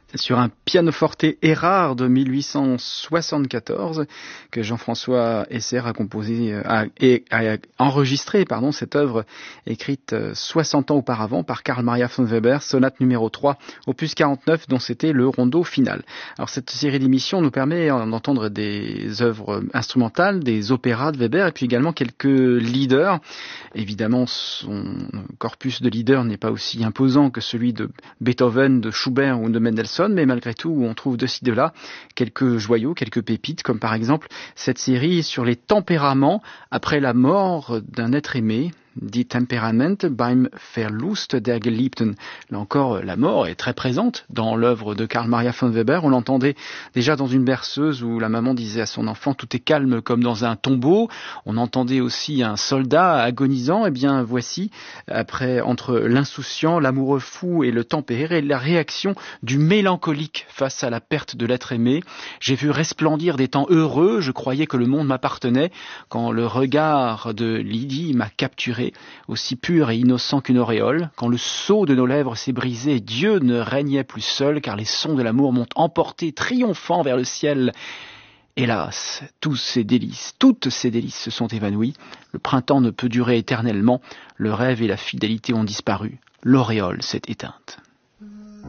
C'est sur un pianoforte Erard de 1874 que Jean-François Esser a enregistré cette œuvre écrite 60 ans auparavant par Carl Maria von Weber, sonate numéro 3, opus 49, dont c'était le rondo final. Alors cette série d'émissions nous permet d'entendre des œuvres instrumentales, des opéras de Weber et puis également quelques leaders. Évidemment, son corpus de leaders n'est pas aussi imposant que celui de Beethoven, de Schubert ou de Mendelssohn, mais malgré tout, on trouve de ci de là quelques joyaux, quelques pépites, comme par exemple cette série sur les tempéraments après la mort d'un être aimé, Die Temperament beim Verlust der Geliebten. Là encore, la mort est très présente dans l'œuvre de Carl Maria von Weber. On l'entendait déjà dans une berceuse où la maman disait à son enfant « Tout est calme comme dans un tombeau ». On entendait aussi un soldat agonisant. Eh bien, voici, après, entre l'insouciant, l'amoureux fou et le tempéré, la réaction du mélancolique face à la perte de l'être aimé. J'ai vu resplendir des temps heureux, je croyais que le monde m'appartenait, quand le regard de Lydie m'a capturé, aussi pur et innocent qu'une auréole, quand le sceau de nos lèvres s'est brisé, Dieu ne régnait plus seul, car les sons de l'amour m'ont emporté triomphant vers le ciel. Hélas, toutes ces délices se sont évanouies. Le printemps ne peut durer éternellement. Le rêve et la fidélité ont disparu. L'auréole s'est éteinte.